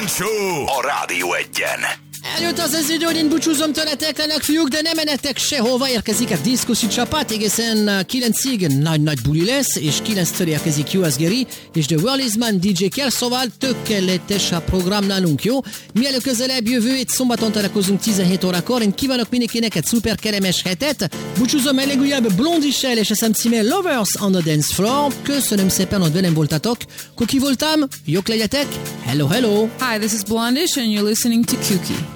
Kejfel Show a Rádió Egyen. Eljött az idő, hogy én búcsúzom tőletek, lennek fiúk, de nem menetek sehova, érkezik a diszkoszi csapat, egészen 9-ig nagy buli lesz, és 9-től érkezik US Geri, és The World is Man DJ Kell, szóval tökéletes a program nálunk, jó? Mielőtt közelebb jövő hét szombaton találkozunk 17 órakor, én kívánok mindenkinek egy szuper kellemes hetet, búcsúzom el legújabb Blondissel, és eszem címe Lovers on the Dance Floor. Köszönöm szépen, hogy velem voltatok, Kuki voltam, jók legyetek, hello! Hi, this is Blondish and you're listening to Kuki.